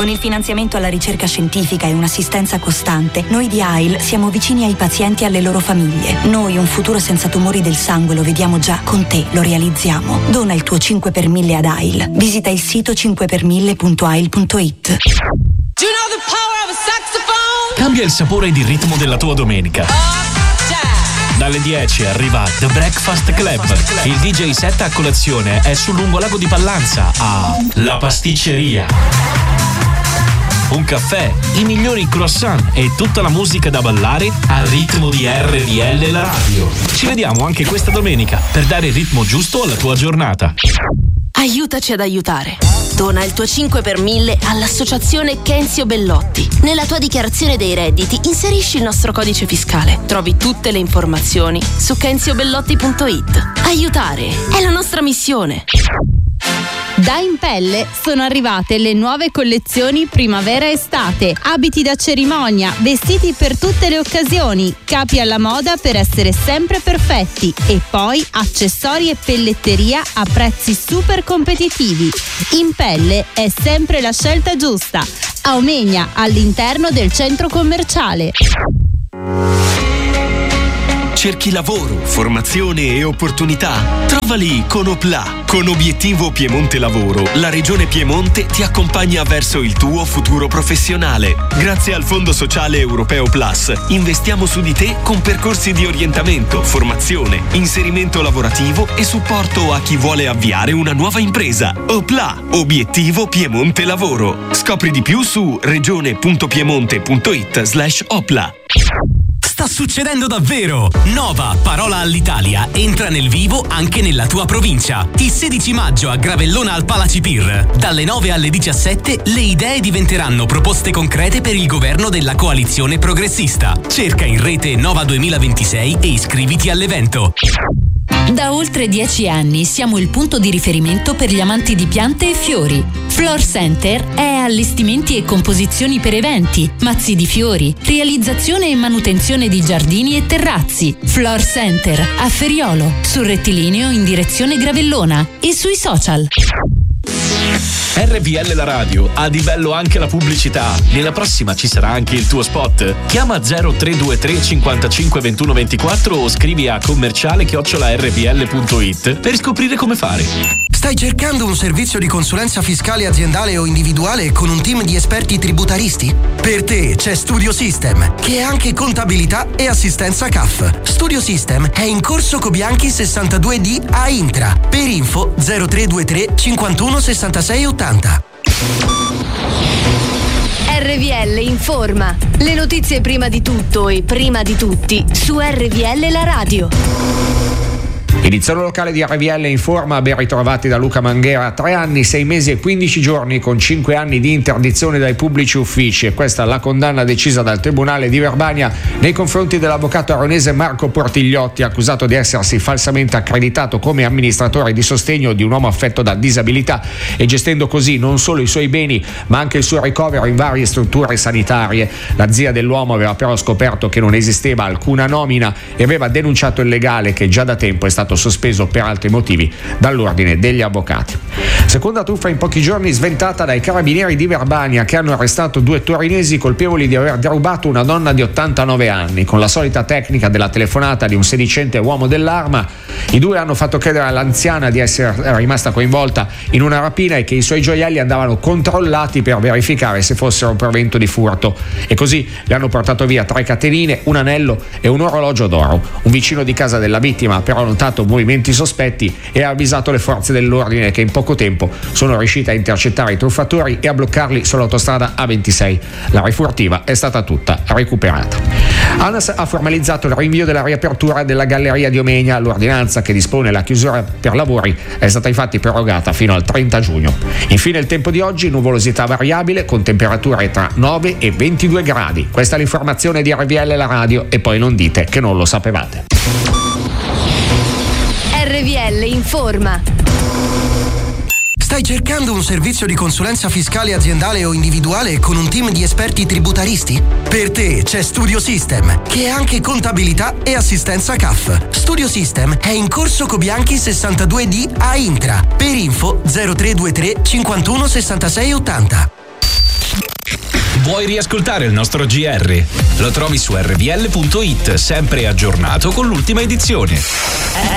Con il finanziamento alla ricerca scientifica e un'assistenza costante, noi di AIL siamo vicini ai pazienti e alle loro famiglie. Noi un futuro senza tumori del sangue lo vediamo già, con te lo realizziamo. Dona il tuo 5 per 1000 ad AIL. Visita il sito 5per1000.ail.it. Cambia il sapore ed il ritmo della tua domenica. Dalle 10 arriva The Breakfast Club. Il DJ set a colazione è sul lungolago di Pallanza a La Pasticceria. Un caffè, i migliori croissant e tutta la musica da ballare al ritmo di RVL la radio. Ci vediamo anche questa domenica per dare il ritmo giusto alla tua giornata. Aiutaci ad aiutare. Dona il tuo 5 per 1000 all'associazione Kenzio Bellotti. Nella tua dichiarazione dei redditi inserisci il nostro codice fiscale. Trovi tutte le informazioni su kenziobellotti.it. Aiutare è la nostra missione. Da Impelle sono arrivate le nuove collezioni primavera-estate, abiti da cerimonia, vestiti per tutte le occasioni, capi alla moda per essere sempre perfetti e poi accessori e pelletteria a prezzi super competitivi. Impelle è sempre la scelta giusta. A Omegna, all'interno del centro commerciale. Cerchi lavoro, formazione e opportunità? Trovali con Opla. Con Obiettivo Piemonte Lavoro, la Regione Piemonte ti accompagna verso il tuo futuro professionale. Grazie al Fondo Sociale Europeo Plus, investiamo su di te con percorsi di orientamento, formazione, inserimento lavorativo e supporto a chi vuole avviare una nuova impresa. Opla, Obiettivo Piemonte Lavoro. Scopri di più su regione.piemonte.it/Opla. Sta succedendo davvero! Nova Parola all'Italia entra nel vivo anche nella tua provincia. Il 16 maggio a Gravellona al Palacipir. Dalle 9 alle 17 le idee diventeranno proposte concrete per il governo della coalizione progressista. Cerca in rete Nova 2026 e iscriviti all'evento. Da oltre 10 anni siamo il punto di riferimento per gli amanti di piante e fiori. Floor Center è allestimenti e composizioni per eventi, mazzi di fiori, realizzazione e manutenzione di giardini e terrazzi. Floor Center a Feriolo, sul rettilineo in direzione Gravellona e sui social. RVL la radio ha di bello anche la pubblicità. Nella prossima ci sarà anche il tuo spot. Chiama 0323 55 21 24 o scrivi a commerciale@rvl.it per scoprire come fare. Stai cercando un servizio di consulenza fiscale aziendale o individuale con un team di esperti tributaristi? Per te c'è Studio System, che è anche contabilità e assistenza CAF. Studio System è in corso Cobianchi 62D a Intra. Per info 0323 51 66 80. RVL informa. Le notizie prima di tutto e prima di tutti su RVL la radio. Edizione locale di RVL informa, ben ritrovati da Luca Manghera. 3 anni, 6 mesi e 15 giorni con 5 anni di interdizione dai pubblici uffici, e questa è la condanna decisa dal Tribunale di Verbania nei confronti dell'avvocato aronese Marco Portigliotti, accusato di essersi falsamente accreditato come amministratore di sostegno di un uomo affetto da disabilità e gestendo così non solo i suoi beni ma anche il suo ricovero in varie strutture sanitarie. La zia dell'uomo aveva però scoperto che non esisteva alcuna nomina e aveva denunciato il legale, che già da tempo è stato sospeso per altri motivi dall'ordine degli avvocati. Seconda truffa in pochi giorni sventata dai carabinieri di Verbania, che hanno arrestato 2 torinesi colpevoli di aver derubato una donna di 89 anni. Con la solita tecnica della telefonata di un sedicente uomo dell'arma, i 2 hanno fatto credere all'anziana di essere rimasta coinvolta in una rapina e che i suoi gioielli andavano controllati per verificare se fossero provento di furto, e così le hanno portato via 3 catenine, un anello e un orologio d'oro. Un vicino di casa della vittima ha però notato movimenti sospetti e ha avvisato le forze dell'ordine, che in poco tempo sono riuscite a intercettare i truffatori e a bloccarli sull'autostrada A26. La rifurtiva è stata tutta recuperata. ANAS ha formalizzato il rinvio della riapertura della galleria di Omegna. L'ordinanza che dispone la chiusura per lavori è stata infatti prorogata fino al 30 giugno. Infine il tempo di oggi: nuvolosità variabile con temperature tra 9 e 22 gradi. Questa è l'informazione di RVL la radio, e poi non dite che non lo sapevate. RVL informa. Stai cercando un servizio di consulenza fiscale aziendale o individuale con un team di esperti tributaristi? Per te c'è Studio System, che è anche contabilità e assistenza CAF. Studio System è in corso Cobianchi 62D a Intra. Per info 0323 51 66 80. Vuoi riascoltare il nostro GR? Lo trovi su rvl.it, sempre aggiornato con l'ultima edizione.